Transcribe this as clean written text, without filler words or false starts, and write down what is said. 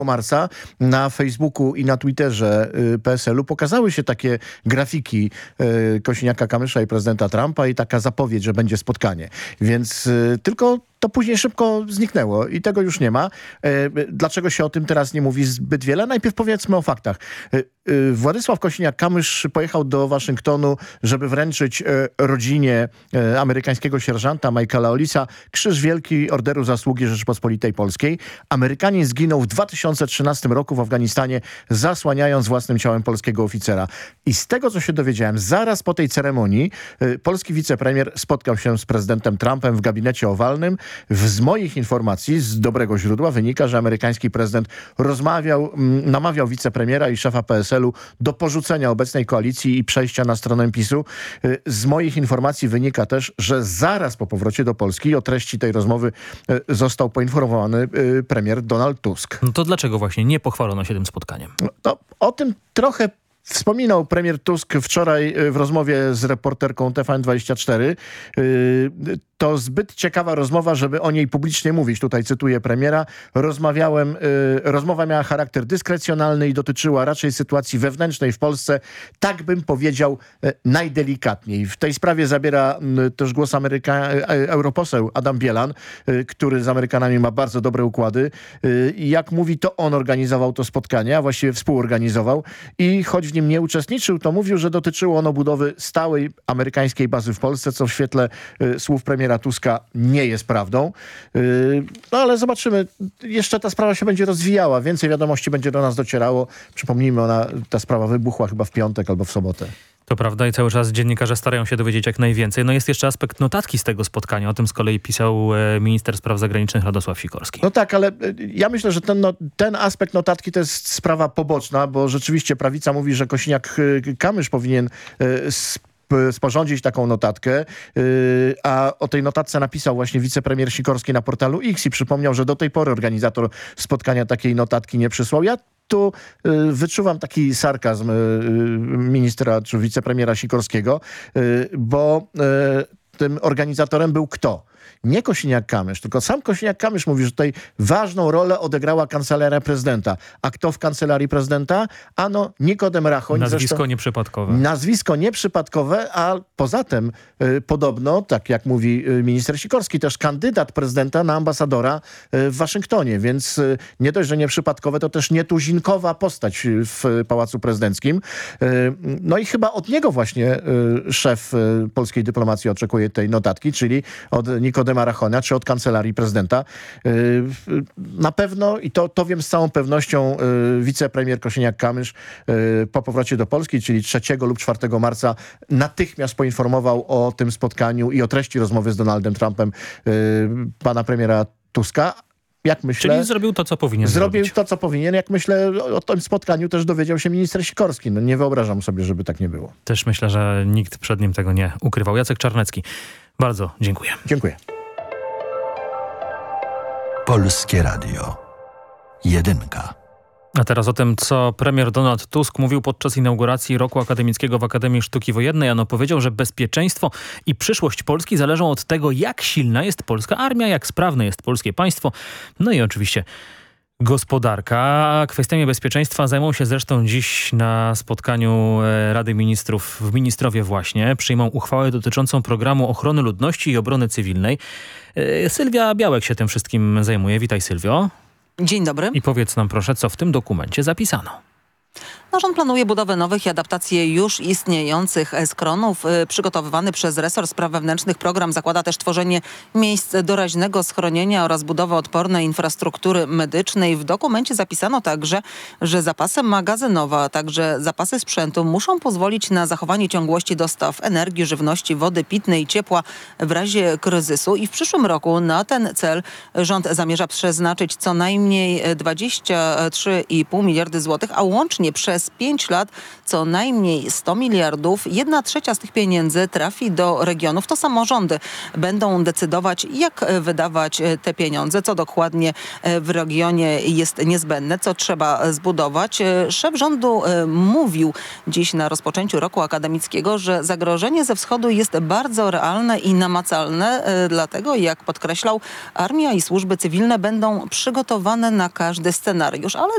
marca na Facebooku i na Twitterze PSL-u pokazały się takie grafiki Kosiniaka-Kamysza i prezydenta Trumpa i taka zapowiedź, że będzie spotkanie. Więc tylko to później szybko zniknęło i tego już nie ma. Dlaczego się o tym teraz nie mówi zbyt wiele? Najpierw powiedzmy o faktach. Władysław Kosiniak-Kamysz pojechał do Waszyngtonu, żeby wręczyć rodzinie amerykańskiego sierżanta Michaela Olisa Krzyż Wielki Orderu Zasługi Rzeczypospolitej Polskiej. Amerykanin zginął w 2013 roku w Afganistanie, zasłaniając własnym ciałem polskiego oficera. I z tego, co się dowiedziałem, zaraz po tej ceremonii polski wicepremier spotkał się z prezydentem Trumpem w gabinecie owalnym. Z moich informacji, z dobrego źródła wynika, że amerykański prezydent namawiał wicepremiera i szefa PSL-u do porzucenia obecnej koalicji i przejścia na stronę PiS-u. Z moich informacji wynika też, że zaraz po powrocie do Polski o treści tej rozmowy został poinformowany premier Donald Tusk. No to dlaczego właśnie nie pochwalono się tym spotkaniem? No, o tym trochę wspominał premier Tusk wczoraj w rozmowie z reporterką TVN24. To zbyt ciekawa rozmowa, żeby o niej publicznie mówić. Tutaj cytuję premiera. Rozmowa miała charakter dyskrecjonalny i dotyczyła raczej sytuacji wewnętrznej w Polsce. Tak bym powiedział najdelikatniej. W tej sprawie zabiera też głos europoseł Adam Bielan, który z Amerykanami ma bardzo dobre układy. I jak mówi, to on organizował to spotkanie, a właściwie współorganizował. I choć w nim nie uczestniczył, to mówił, że dotyczyło ono budowy stałej amerykańskiej bazy w Polsce, co w świetle słów premiera Tuska nie jest prawdą. No ale zobaczymy. Jeszcze ta sprawa się będzie rozwijała. Więcej wiadomości będzie do nas docierało. Przypomnijmy, ta sprawa wybuchła chyba w piątek albo w sobotę. To prawda i cały czas dziennikarze starają się dowiedzieć jak najwięcej. No jest jeszcze aspekt notatki z tego spotkania. O tym z kolei pisał minister spraw zagranicznych Radosław Sikorski. No tak, ale ja myślę, że ten aspekt notatki to jest sprawa poboczna, bo rzeczywiście prawica mówi, że Kosiniak-Kamysz powinien sporządzić taką notatkę, a o tej notatce napisał właśnie wicepremier Sikorski na portalu X i przypomniał, że do tej pory organizator spotkania takiej notatki nie przysłał. Ja tu wyczuwam taki sarkazm ministra czy wicepremiera Sikorskiego, bo tym organizatorem był kto? Nie Kosiniak-Kamysz, tylko sam Kosiniak-Kamysz mówi, że tutaj ważną rolę odegrała kancelaria prezydenta. A kto w kancelarii prezydenta? Ano Nikodem Rachoń. Nazwisko nieprzypadkowe. Nazwisko nieprzypadkowe, a poza tym podobno, tak jak mówi minister Sikorski, też kandydat prezydenta na ambasadora w Waszyngtonie. Więc nie dość, że nieprzypadkowe, to też nietuzinkowa postać w Pałacu Prezydenckim. No i chyba od niego właśnie szef polskiej dyplomacji oczekuje tej notatki, czyli od Nikodema Rachonia, czy od kancelarii prezydenta. Na pewno, i to wiem z całą pewnością, wicepremier Kosiniak-Kamysz po powrocie do Polski, czyli 3 lub 4 marca, natychmiast poinformował o tym spotkaniu i o treści rozmowy z Donaldem Trumpem pana premiera Tuska. Jak myślę, czyli zrobił to, co powinien zrobić. To, co powinien. Jak myślę, o tym spotkaniu też dowiedział się minister Sikorski. No nie wyobrażam sobie, żeby tak nie było. Też myślę, że nikt przed nim tego nie ukrywał. Jacek Czarnecki, bardzo dziękuję. Dziękuję. Polskie Radio. 1. A teraz o tym, co premier Donald Tusk mówił podczas inauguracji roku akademickiego w Akademii Sztuki Wojennej. Ano powiedział, że bezpieczeństwo i przyszłość Polski zależą od tego, jak silna jest polska armia, jak sprawne jest polskie państwo. No i oczywiście gospodarka. Kwestiami bezpieczeństwa zajmą się zresztą dziś na spotkaniu Rady Ministrów w Ministrowie właśnie. Przyjmą uchwałę dotyczącą programu ochrony ludności i obrony cywilnej. Sylwia Białek się tym wszystkim zajmuje. Witaj, Sylwio. Dzień dobry. I powiedz nam proszę, co w tym dokumencie zapisano. Rząd planuje budowę nowych i adaptację już istniejących schronów. Przygotowywany przez resort spraw wewnętrznych program zakłada też tworzenie miejsc doraźnego schronienia oraz budowę odpornej infrastruktury medycznej. W dokumencie zapisano także, że zapasy magazynowe, a także zapasy sprzętu muszą pozwolić na zachowanie ciągłości dostaw energii, żywności, wody pitnej i ciepła w razie kryzysu. I w przyszłym roku na ten cel rząd zamierza przeznaczyć co najmniej 23,5 miliardy złotych, a łącznie przez 5 lat co najmniej 100 miliardów. 1/3 z tych pieniędzy trafi do regionów. To samorządy będą decydować, jak wydawać te pieniądze, co dokładnie w regionie jest niezbędne, co trzeba zbudować. Szef rządu mówił dziś na rozpoczęciu roku akademickiego, że zagrożenie ze wschodu jest bardzo realne i namacalne. Dlatego, jak podkreślał, armia i służby cywilne będą przygotowane na każdy scenariusz, ale